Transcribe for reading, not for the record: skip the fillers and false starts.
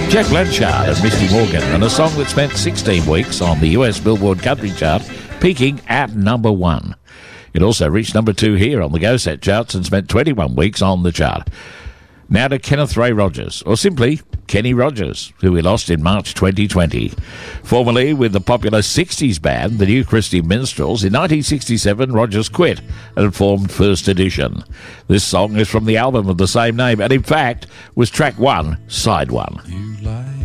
Jack Blanchard and Misty Morgan, and a song that spent 16 weeks on the US Billboard Country Chart, peaking at number 1. It also reached number 2 here on the Go Set charts and spent 21 weeks on the chart. Now to Kenneth Ray Rogers, or simply Kenny Rogers, who we lost in March 2020. Formerly with the popular 60s band, the New Christy Minstrels, in 1967 Rogers quit and formed First Edition. This song is from the album of the same name and in fact was track 1, side 1.